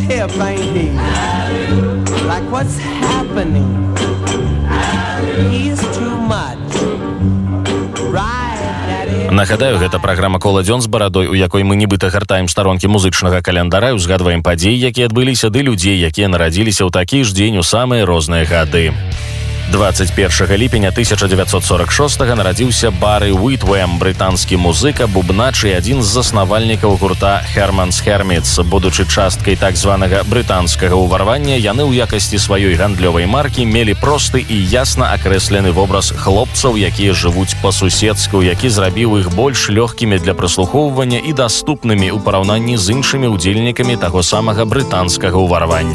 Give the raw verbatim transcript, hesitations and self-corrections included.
hip, ain't he? Like what's happening? He's too much. Right, daddy. Нагадаю, гэта праграма «Кола дзён з барадой», у якой мы нібыта гартаем старонкі музычнага каляндаря, узгадваем падзеі, якія адбыліся, ды людзей, якія нарадзіліся ў такі ж дзень у самыя розныя гады. двадцать першага ліпеня тысяча девятьсот сорок шостага нарадзіўся Бары Уітвэм, брытанскі музыка, бубнач і адзін з заснавальнікаў гурта Herman's Hermits. Будучы часткай так званага брытанскага ўварвання, яны ў якасці сваёй гандлёвай маркі мелі просты і ясна акрэслены вобраз хлопцаў, якія жывуць па-суседску, які зрабіў іх больш лёгкімі для прыслухоўвання і даступнымі ў параўнанні з іншымі ўдзельнікамі таго самага брытанскага ўварвання.